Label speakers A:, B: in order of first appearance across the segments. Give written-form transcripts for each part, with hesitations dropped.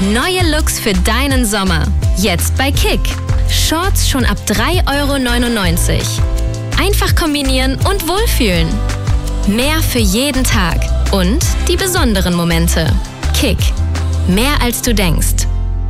A: Neue Looks für deinen Sommer. Jetzt bei Kick. Shorts schon ab 3,99 €. Einfach kombinieren und wohlfühlen. Mehr für jeden Tag. Und die besonderen Momente. Kick. Mehr als du denkst.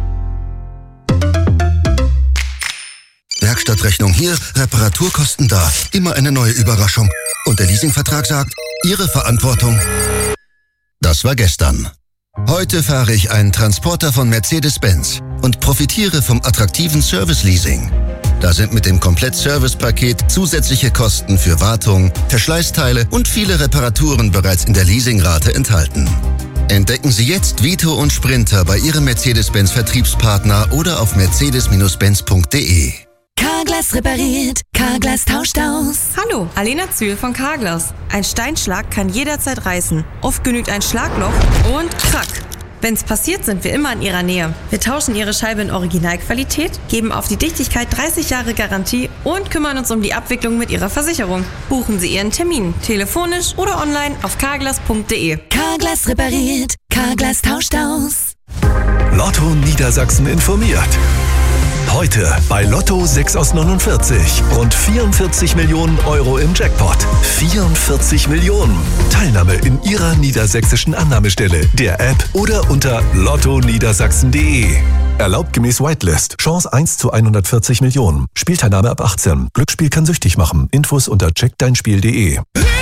B: Werkstattrechnung hier, Reparaturkosten da. Immer eine neue Überraschung. Und der Leasingvertrag sagt, Ihre Verantwortung. Das war gestern. Heute fahre ich einen Transporter von Mercedes-Benz und profitiere vom attraktiven Service-Leasing. Da sind mit dem Komplett-Service-Paket zusätzliche Kosten für Wartung, Verschleißteile und viele Reparaturen bereits in der Leasingrate enthalten. Entdecken Sie jetzt Vito und Sprinter bei Ihrem Mercedes-Benz-Vertriebspartner oder auf mercedes-benz.de.
C: Carglass repariert, Carglass tauscht aus.
D: Hallo, Alena Zühl von Carglass. Ein Steinschlag kann jederzeit reißen. Oft genügt ein Schlagloch und krack. Wenn's passiert, sind wir immer in Ihrer Nähe. Wir tauschen Ihre Scheibe in Originalqualität, geben auf die Dichtigkeit 30 Jahre Garantie und kümmern uns um die Abwicklung mit Ihrer Versicherung. Buchen Sie Ihren Termin, telefonisch oder online auf carglass.de.
C: Carglass repariert, Carglass tauscht aus.
E: Lotto Niedersachsen informiert. Heute bei Lotto 6 aus 49. Rund 44 Millionen € im Jackpot. 44 Millionen. Teilnahme in Ihrer niedersächsischen Annahmestelle, der App oder unter lottoniedersachsen.de. Erlaubt gemäß Whitelist. Chance 1 zu 140 Millionen. Spielteilnahme ab 18. Glücksspiel kann süchtig machen. Infos unter checkdeinspiel.de.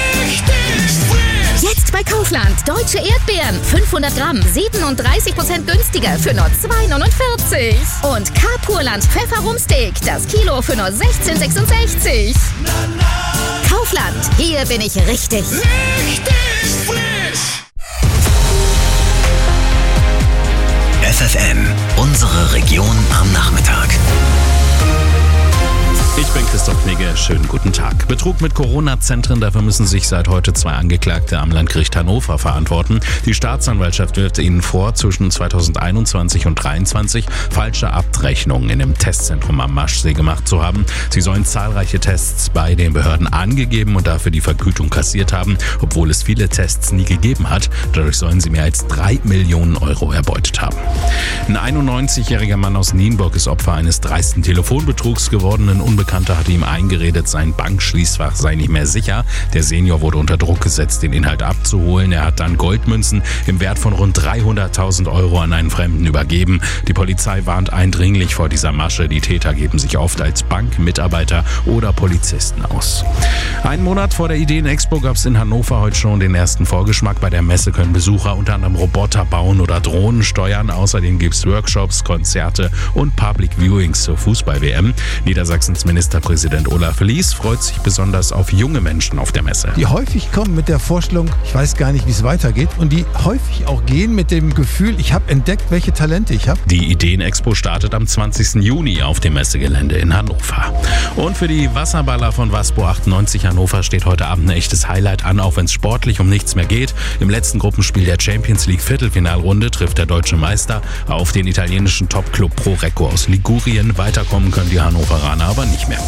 F: Jetzt bei Kaufland. Deutsche Erdbeeren. 500 Gramm. 37% günstiger für nur 2,49 €. Und Carpurland Pfefferrumsteak. Das Kilo für nur 16,66 €. Kaufland. Hier bin ich richtig.
G: FFN. Unsere Region am Nachmittag.
H: Ich bin Christoph Knigge, schönen guten Tag. Betrug mit Corona-Zentren, dafür müssen sich seit heute 2 Angeklagte am Landgericht Hannover verantworten. Die Staatsanwaltschaft wirft ihnen vor, zwischen 2021 und 2023 falsche Abrechnungen in dem Testzentrum am Maschsee gemacht zu haben. Sie sollen zahlreiche Tests bei den Behörden angegeben und dafür die Vergütung kassiert haben, obwohl es viele Tests nie gegeben hat. Dadurch sollen sie mehr als 3 Millionen € erbeutet haben. Ein 91-jähriger Mann aus Nienburg ist Opfer eines dreisten Telefonbetrugs geworden. Ein Unbekannter hatte ihm eingeredet, sein Bankschließfach sei nicht mehr sicher. Der Senior wurde unter Druck gesetzt, den Inhalt abzuholen. Er hat dann Goldmünzen im Wert von rund 300.000 € an einen Fremden übergeben. Die Polizei warnt eindringlich vor dieser Masche. Die Täter geben sich oft als Bankmitarbeiter oder Polizisten aus. Einen Monat vor der Ideen-Expo gab es in Hannover heute schon den ersten Vorgeschmack. Bei der Messe können Besucher unter anderem Roboter bauen oder Drohnen steuern. Außerdem gibt es Workshops, Konzerte und Public Viewings zur Fußball-WM. Niedersachsens Ministerpräsident Olaf Lies freut sich besonders auf junge Menschen auf der Messe.
I: Die häufig kommen mit der Vorstellung, ich weiß gar nicht, wie es weitergeht. Und die häufig auch gehen mit dem Gefühl, ich habe entdeckt, welche Talente ich habe.
H: Die Ideen-Expo startet am 20. Juni auf dem Messegelände in Hannover. Und für die Wasserballer von Waspo 98 Hannover steht heute Abend ein echtes Highlight an, auch wenn es sportlich um nichts mehr geht. Im letzten Gruppenspiel der Champions League Viertelfinalrunde trifft der deutsche Meister auf den italienischen Topclub Pro Recco aus Ligurien. Weiterkommen können die Hannoveraner aber nicht mehr.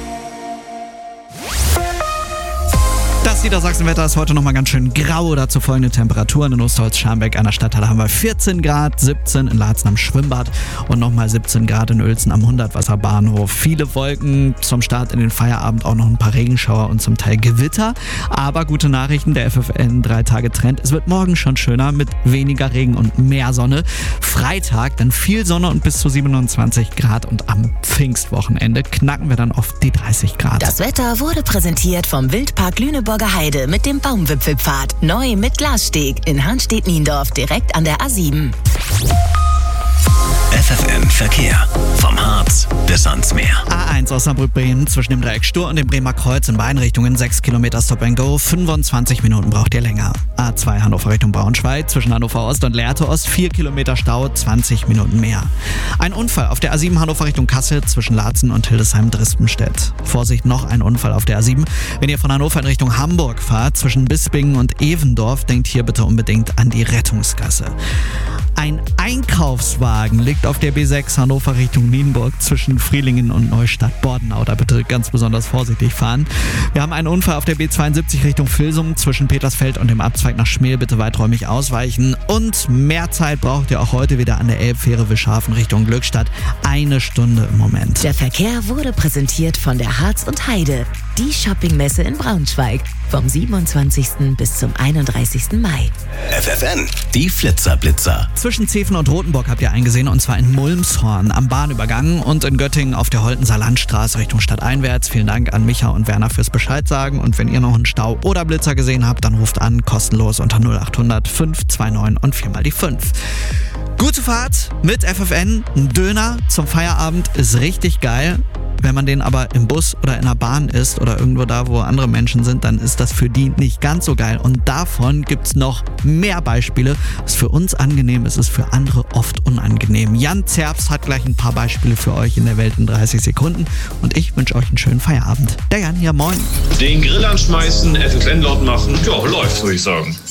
J: Das Niedersachsenwetter ist heute nochmal ganz schön grau. Dazu folgende Temperaturen. In Osterholz-Scharmbeck an der Stadthalle haben wir 14 Grad, 17 in Laatzen am Schwimmbad und nochmal 17 Grad in Uelzen am Hundertwasserbahnhof. Viele Wolken zum Start in den Feierabend, auch noch ein paar Regenschauer und zum Teil Gewitter. Aber gute Nachrichten, der FFN 3-Tage-Trend. Es wird morgen schon schöner mit weniger Regen und mehr Sonne. Freitag dann viel Sonne und bis zu 27 Grad und am Pfingstwochenende knacken wir dann auf die 30 Grad.
C: Das Wetter wurde präsentiert vom Wildpark Lüneburger Heide mit dem Baumwipfelpfad. Neu mit Glassteg in Hanstedt-Niendorf direkt an der A7.
G: FFN Verkehr. Vom Harz bis ans Meer.
J: A1 Osnabrück-Bremen zwischen dem Dreieck Stur und dem Bremer Kreuz in beiden Richtungen 6 Kilometer Stop and Go. 25 Minuten braucht ihr länger. A2 Hannover Richtung Braunschweig zwischen Hannover Ost und Lehrte Ost 4 Kilometer Stau, 20 Minuten mehr. Ein Unfall auf der A7 Hannover Richtung Kassel zwischen Laatzen und Hildesheim-Dristenstedt. Vorsicht, noch ein Unfall auf der A7. Wenn ihr von Hannover in Richtung Hamburg fahrt zwischen Bispingen und Evendorf, denkt hier bitte unbedingt an die Rettungsgasse. Ein Einkauf Einkaufswagen liegt auf der B6 Hannover Richtung Nienburg zwischen Frielingen und Neustadt-Bordenau. Da bitte ganz besonders vorsichtig fahren. Wir haben einen Unfall auf der B72 Richtung Vilsum zwischen Petersfeld und dem Abzweig nach Schmel. Bitte weiträumig ausweichen. Und mehr Zeit braucht ihr auch heute wieder an der Elbfähre Wischhafen Richtung Glückstadt. 1 Stunde im Moment.
C: Der Verkehr wurde präsentiert von der Harz und Heide. Die Shoppingmesse in Braunschweig. Vom 27. bis zum 31. Mai.
G: FFN, die Flitzerblitzer.
J: Zwischen Zeven und Rothenburg habt ihr eingesehen, und zwar in Mulmshorn am Bahnübergang und in Göttingen auf der Holtenser Landstraße Richtung Stadteinwärts. Vielen Dank an Micha und Werner fürs Bescheid sagen. Und wenn ihr noch einen Stau oder Blitzer gesehen habt, dann ruft an, kostenlos unter 0800 529 und 4 mal die 5. Gute Fahrt mit FFN. Ein Döner zum Feierabend ist richtig geil. Wenn man den aber im Bus oder in der Bahn isst oder irgendwo da, wo andere Menschen sind, dann ist das für die nicht ganz so geil. Und davon gibt's noch mehr Beispiele. Was für uns angenehm ist, ist für andere oft unangenehm. Jan Zerbst hat gleich ein paar Beispiele für euch in der Welt in 30 Sekunden. Und ich wünsche euch einen schönen Feierabend. Der Jan hier, moin.
K: Den Grill anschmeißen, FFN laut machen, ja, läuft, würde ich sagen.